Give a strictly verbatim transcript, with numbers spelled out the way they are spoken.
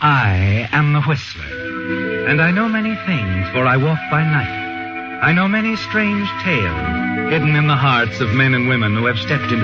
I am the Whistler, and I know many things, for I walk by night. I know many strange tales hidden in the hearts of men and women who have stepped into